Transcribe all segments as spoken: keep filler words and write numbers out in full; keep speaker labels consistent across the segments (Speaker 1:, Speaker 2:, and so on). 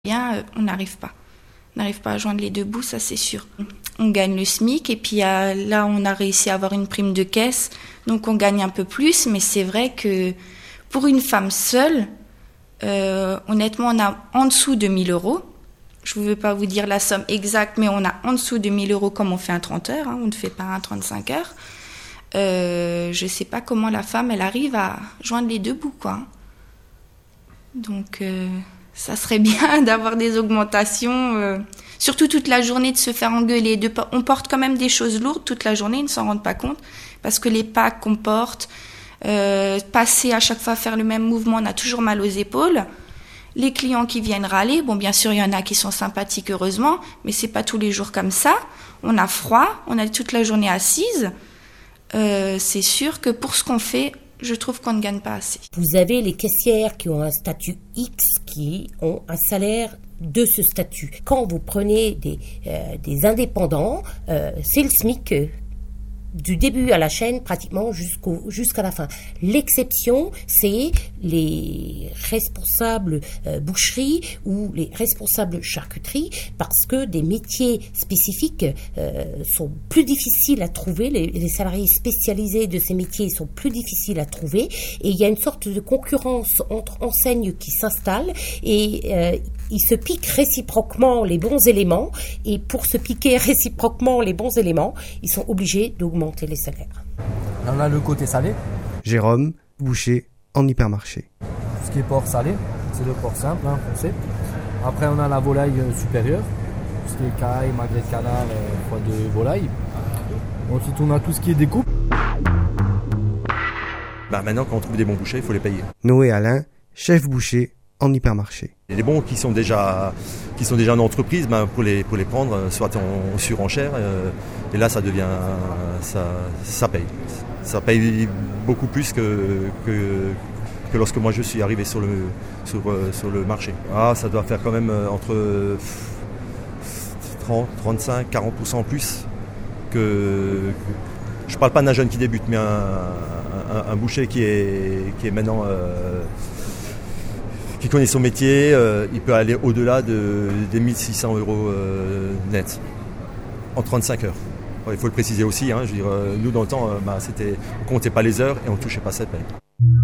Speaker 1: Bien, euh, on n'arrive pas. On n'arrive pas à joindre les deux bouts, ça c'est sûr. On gagne le SMIC et puis euh, là on a réussi à avoir une prime de caisse, donc on gagne un peu plus, mais c'est vrai que pour une femme seule, euh, honnêtement on a en dessous de mille euros. Je ne veux pas vous dire la somme exacte, mais on a en dessous de mille euros comme on fait un trente heures, hein, on ne fait pas un trente-cinq heures. Euh, je ne sais pas comment la femme elle arrive à joindre les deux bouts, quoi. Donc... Euh, ça serait bien d'avoir des augmentations, euh, surtout toute la journée de se faire engueuler. De, on porte quand même des choses lourdes toute la journée, ils ne s'en rendent pas compte, parce que les packs qu'on porte, euh, passer à chaque fois faire le même mouvement, on a toujours mal aux épaules. Les clients qui viennent râler, bon bien sûr il y en a qui sont sympathiques heureusement, mais c'est pas tous les jours comme ça. On a froid, on est toute la journée assise. Euh, c'est sûr que pour ce qu'on fait, je trouve qu'on ne gagne pas assez.
Speaker 2: Vous avez les caissières qui ont un statut X, qui ont un salaire de ce statut. Quand vous prenez des, euh, des indépendants, euh, c'est le SMIC euh, du début à la chaîne, pratiquement jusqu'au, jusqu'à la fin. L'exception, c'est les responsables euh, boucherie ou les responsables charcuterie, parce que des métiers spécifiques euh, sont plus difficiles à trouver. Les, les salariés spécialisés de ces métiers sont plus difficiles à trouver. Et il y a une sorte de concurrence entre enseignes qui s'installe et euh, ils se piquent réciproquement les bons éléments. Et pour se piquer réciproquement les bons éléments, ils sont obligés d'augmenter les salaires.
Speaker 3: On a le côté salé.
Speaker 4: Jérôme, boucher en hypermarché.
Speaker 3: Tout ce qui est porc salé, c'est le porc simple, hein, foncé. Après, on a la volaille supérieure. Tout ce qui est caille, magret de canard, euh, foie de volaille. Ensuite, on a tout ce qui est découpe.
Speaker 5: Bah maintenant, quand on trouve des bons bouchers, il faut les payer.
Speaker 4: Noé Alain, chef boucher en hypermarché.
Speaker 5: Et les bons qui sont déjà, qui sont déjà en entreprise, ben pour, les, pour les prendre, soit en surenchère, euh, et là ça devient, ça, ça paye. Ça paye beaucoup plus que, que, que lorsque moi je suis arrivé sur le, sur, sur le marché. Ah, ça doit faire quand même entre trente, trente-cinq, quarante pour cent en plus que, que je parle pas d'un jeune qui débute, mais un, un, un boucher qui est, qui est maintenant... Euh, qui connaît son métier, euh, il peut aller au-delà de, des mille six cents euros euh, net en trente-cinq heures. Ouais, il faut le préciser aussi, hein, je veux dire, euh, nous dans le temps, euh, bah, c'était, on ne comptait pas les heures et on ne touchait pas cette paye.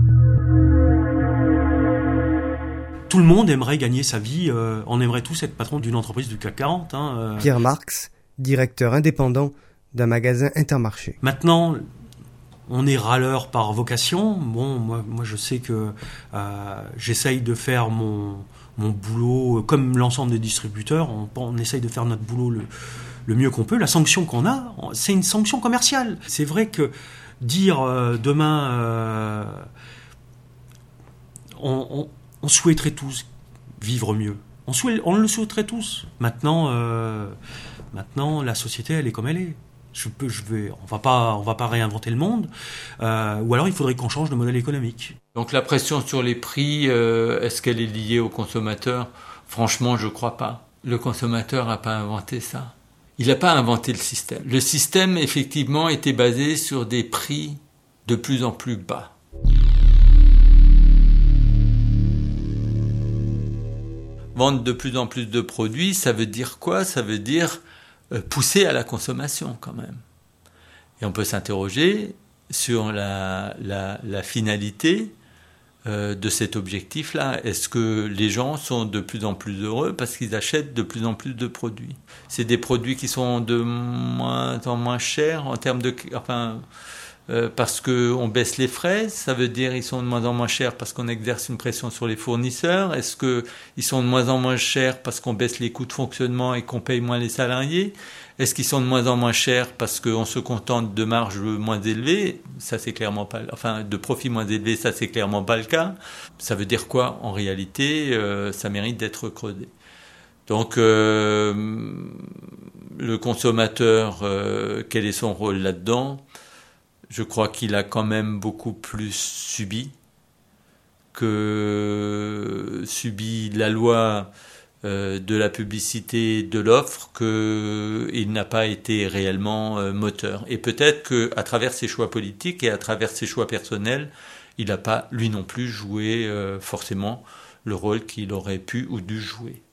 Speaker 6: Tout le monde aimerait gagner sa vie, euh, on aimerait tous être patron d'une entreprise du C A C quarante. Hein, euh.
Speaker 4: Pierre Marx, directeur indépendant d'un magasin Intermarché.
Speaker 6: Maintenant, on est râleur par vocation. Bon, moi, moi je sais que euh, j'essaye de faire mon, mon boulot, comme l'ensemble des distributeurs, on, on essaye de faire notre boulot le, le mieux qu'on peut. La sanction qu'on a, c'est une sanction commerciale. C'est vrai que dire euh, demain, euh, on, on, on souhaiterait tous vivre mieux. On, souhait, on le souhaiterait tous. Maintenant, euh, maintenant, la société, elle est comme elle est. Je peux, je vais, on va pas, on va pas réinventer le monde, euh, ou alors il faudrait qu'on change de modèle économique.
Speaker 7: Donc la pression sur les prix, euh, est-ce qu'elle est liée au consommateur ? Franchement, je crois pas. Le consommateur n'a pas inventé ça. Il n'a pas inventé le système. Le système, effectivement, était basé sur des prix de plus en plus bas. Vendre de plus en plus de produits, ça veut dire quoi ? Ça veut dire pousser à la consommation quand même. Et on peut s'interroger sur la, la, la finalité euh, de cet objectif-là. Est-ce que les gens sont de plus en plus heureux parce qu'ils achètent de plus en plus de produits ? C'est des produits qui sont de moins en moins chers en termes de... Enfin, euh, parce qu'on baisse les frais, ça veut dire qu'ils sont de moins en moins chers parce qu'on exerce une pression sur les fournisseurs. Est-ce qu'ils sont de moins en moins chers parce qu'on baisse les coûts de fonctionnement et qu'on paye moins les salariés ? Est-ce qu'ils sont de moins en moins chers parce qu'on se contente de marges moins élevées ? Ça, c'est clairement pas, enfin, de profits moins élevés, ça, c'est clairement pas le cas. Ça veut dire quoi ? En réalité, euh, ça mérite d'être creusé. Donc, euh, le consommateur, euh, quel est son rôle là-dedans ? Je crois qu'il a quand même beaucoup plus subi que subi la loi euh, de la publicité de l'offre, qu'il n'a pas été réellement euh, moteur. Et peut-être qu'à travers ses choix politiques et à travers ses choix personnels, il n'a pas, lui non plus, joué euh, forcément le rôle qu'il aurait pu ou dû jouer.